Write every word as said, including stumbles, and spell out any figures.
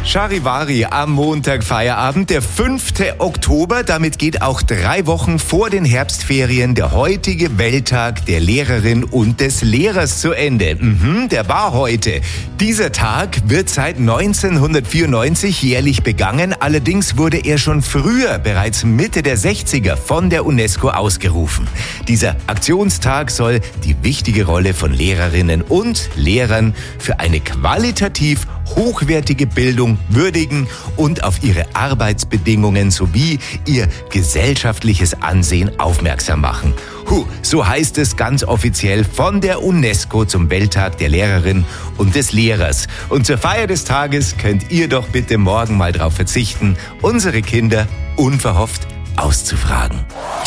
Charivari am Montag Feierabend, der fünfte Oktober. Damit geht auch drei Wochen vor den Herbstferien der heutige Welttag der Lehrerin und des Lehrers zu Ende. Mhm, der war heute. Dieser Tag wird seit neunzehnhundertvierundneunzig jährlich begangen. Allerdings wurde er schon früher, bereits Mitte der sechziger, von der UNESCO ausgerufen. Dieser Aktionstag soll die wichtige Rolle von Lehrerinnen und Lehrern für eine qualitativ hochwertige Bildung würdigen und auf ihre Arbeitsbedingungen sowie ihr gesellschaftliches Ansehen aufmerksam machen. Huh, so heißt es ganz offiziell von der UNESCO zum Welttag der Lehrerin und des Lehrers. Und zur Feier des Tages könnt ihr doch bitte morgen mal darauf verzichten, unsere Kinder unverhofft auszufragen.